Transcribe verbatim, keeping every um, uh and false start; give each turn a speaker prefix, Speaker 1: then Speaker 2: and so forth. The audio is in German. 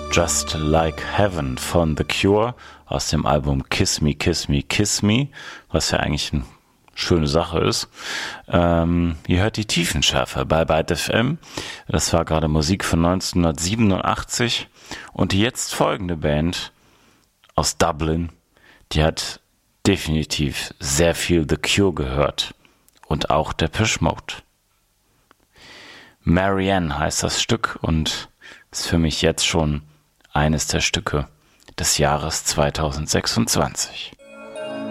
Speaker 1: Just Like Heaven von The Cure aus dem Album Kiss Me, Kiss Me, Kiss Me, was ja eigentlich eine schöne Sache ist. Ähm, ihr hört die Tiefenschärfe bei Byte F M. Das war gerade Musik von neunzehnhundertsiebenundachtzig. Und die jetzt folgende Band aus Dublin, die hat definitiv sehr viel The Cure gehört und auch Depeche Mode. Marianne heißt das Stück und ist für mich jetzt schon eines der Stücke des Jahres zweitausendsechsundzwanzig.